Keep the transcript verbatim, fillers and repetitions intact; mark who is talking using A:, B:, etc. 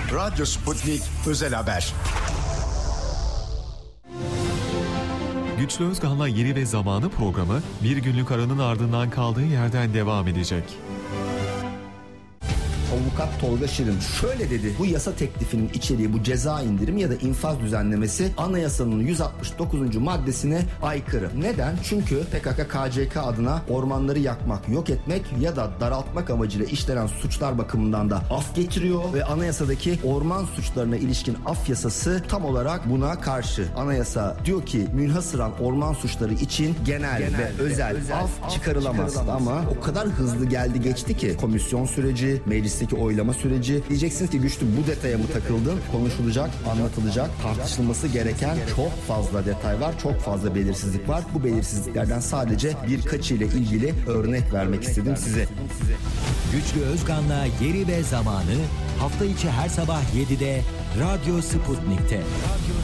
A: Radyo Sputnik Özel Haber.
B: Güçlü Özkan'la Yeri ve Zamanı programı bir günlük aranın ardından kaldığı yerden devam edecek.
C: Avukat Tolga Şirin şöyle dedi: bu yasa teklifinin içeriği, bu ceza indirimi ya da infaz düzenlemesi anayasanın yüz altmış dokuzuncu maddesine aykırı. Neden? Çünkü P K K K C K adına ormanları yakmak, yok etmek ya da daraltmak amacıyla işlenen suçlar bakımından da af getiriyor ve anayasadaki orman suçlarına ilişkin af yasası tam olarak buna karşı. Anayasa diyor ki münhasıran orman suçları için genel, genel ve özel, özel af, af çıkarılamaz. çıkarılamaz. Ama o kadar hızlı geldi geçti ki komisyon süreci, meclis oylama süreci. Diyeceksiniz ki Güçlü, bu detaya mı takıldın? Konuşulacak, anlatılacak, tartışılması gereken çok fazla detay var, çok fazla belirsizlik var. Bu belirsizliklerden sadece birkaçı ile ilgili örnek vermek istedim size.
D: Güçlü Özkan'la Yeri ve Zamanı hafta içi her sabah yedide Radyo Sputnik'te.